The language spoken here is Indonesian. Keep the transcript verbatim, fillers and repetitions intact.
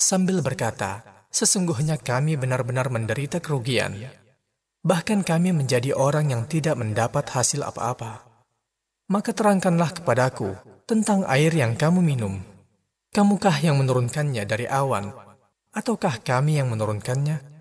sambil berkata, "Sesungguhnya kami benar-benar menderita kerugian. Bahkan kami menjadi orang yang tidak mendapat hasil apa-apa. Maka terangkanlah kepadaku tentang air yang kamu minum. Kamukah yang menurunkannya dari awan, ataukah kami yang menurunkannya?"